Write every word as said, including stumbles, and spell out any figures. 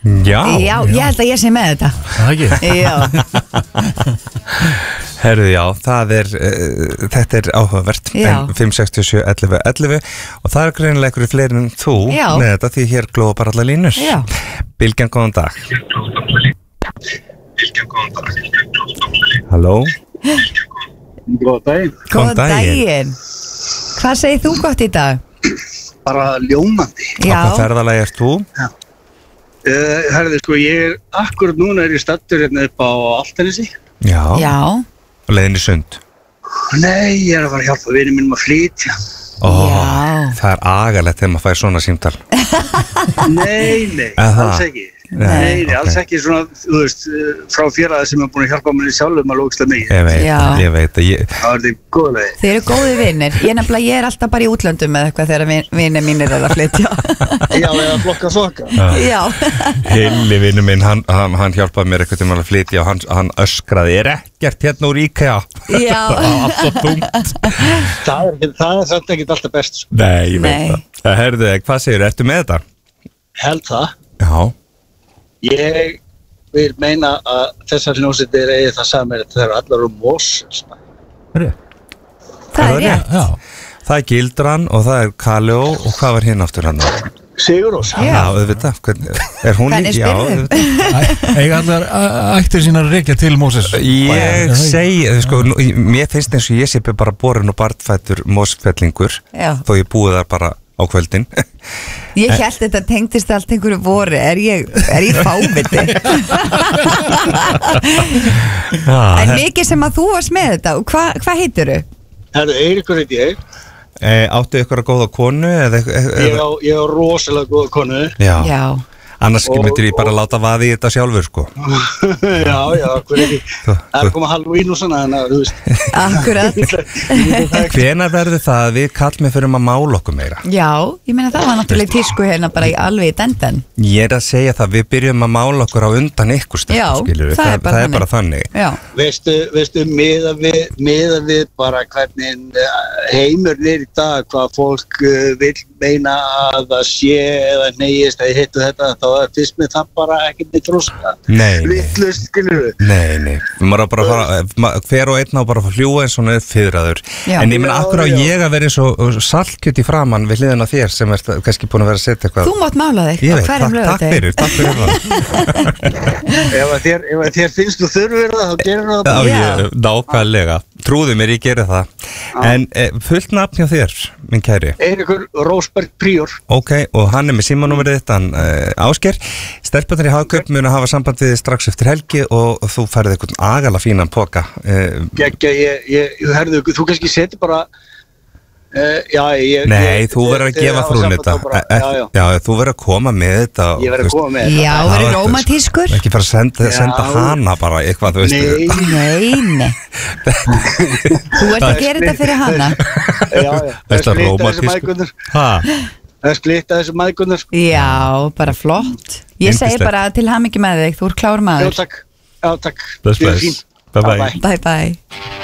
Já, já, ég held að ég sé með þetta. Það ekki? Já. Herðu, já, það er, uh, þetta er áhugavert. fimm sex sjö ellefu ellefu og það er greinilega einhverju fleiri en þú já. Með þetta því hér glóða bara allar línur. Já. Bylgjan, góðan dag. Bylgjan, góðan dag. Halló? Góðan daginn. Góðan daginn. Hvað segir þú gott í dag? Bara ljómandi. Já. Á hvað ferðalagi ert þú? Já. Uh, herði, sko, ég er akkurat núna er ég stattur hérna upp á Álftanesi. Já. Já. Og leiðin í sund. Nei, ég er að fara að hjálpa vinið mínum að flytja. Ó, það er agalegt þegar maður fær svona símtal. Nei, nei, Aha. alls ekki. Nei, Nei, nei, alls ok. ekki svona, þú veist, frá félaga sem er búin að hjálpa mér sjálfum að lókslega mig. Ég veit, Já. ég veit að ég... Það er þetta góðlega. Þið eru góði vinnir. Ég nefnilega, ég er alltaf bara í útlöndum með eitthvað þegar vin, vinnir mínir er að flytja. Já, eða flokka þokka. Já. Hilli vinnu minn, hann, hann, hann hjálpaði mér eitthvað til að flytja og hann, hann öskraði, er ekkert hérna úr IKEA. Já. Það var alltaf þungt. Það er, það er samt ekkert alltaf best. Sko. Nei, ég veit Nei. það. Það herðu þig, hvað segir, ertu með þetta? Held það. Já. Ég vil meina að þessar hljómsveitir eigi það samir að það eru allar um Mosfellsbæ. Það er rétt. Já. Það er Gildran og það er Kaljó og hvað var hinn aftur hann? Sigurós. Já. Já, auðvitað. Hvern- Er hún Hvernig líka? Já, spyrðu? auðvitað. Eiga allar ættir sínar að rekja til Móses? Ég segi, sko, nú- mér finnst eins og ég sé bara borin og barnfættur Mosfellingur, Já. þó ég búið þar bara á kvöldin. Ég held þetta tengdist allt einhverju voru. Er ég, er ég fáviti? En mikið sem að þú varst með þetta. Og Hva, hvað heitir þú? Herru, Eiríkur heit ég. E, áttu ykkur að góða konu? Eða, Ég á, ég á rosalega góða konu. Já. Já. Annars Og- myndir ég bara láta vaði í þetta sjálfur, sko. Já, já, hver ekki. Þú- Það er komað Halloween og svona, þannig að, þú veist. Akkurat. Hvenær verður það að við kallum fyrir að mála okkur meira? Já, ég meina það var náttúrulega í tísku hérna bara í alveg í dendan. Ég er að segja það, við byrjum að mála okkur á undan ykkur Já, stelpur, skilurðu. það er bara það er bara þannig. þannig. Já. Veistu, veistu, miða við, miða við bara hvernig heimur er í dag, hvað fólk uh, vil meina að það sé eða neyist eða hittu þetta, þá er fyrst með það bara ekki með tróska. Nei, nei. Vittlust, skilur við. Nei, nei, maður á bara að fara, ma- hver og einn á bara að fara að fljúa eins og hann er fiðraður. Já. En ég meina, Já, akkur á já. ég að vera eins og saltkjöt í framann við hliðina á þér sem er kannski búin að vera að setja eitthvað. Þú mátt mála þig Ég á veit, hverjum takk, takk laugardegi. fyrir, takk fyrir það. Ef að þér, ef að þér finnst þú þurfur það, þá gerir það Já, bara. ég, nákvæmlega, trúðu mér, ég geri það. En e, fullt nafn hjá þér, minn kæri. Eiríkur Rósberg Príor. Ok, og hann er með símanúmerið þitt, hann uh, Ásgeir. Stelpunar í Hagkaup mun að hafa samband við þig strax eftir helgi og þú færið einhvern agala fínan poka. Uh, Gekkja, ég, ég, herðu, þú kannski setur bara, uh, já, ég... Nei, ég, þú verður að þegar gefa hafa frún samband þetta. þá bara- E- Já, já, Já, þú verður að koma með þetta. ég verður að koma með Já, þetta. verður Já, rómantískur. Ekki bara senda, Já. senda hana bara eitthvað, þú veist. Nei, Nei, nei. Þú ert að gera þetta fyrir hana. já, já, það er Þetta splitta þessu rómantísku. mæðgunur. Ha, Það er splitta þessu mæðgunur. Já, bara flott. Ég segi Yndislegt. bara til hamingju með þig. Þú ert klár Já, maður. takk. Já, takk. bless, Þið eruð bless. fín. Bye bye. Bye bye.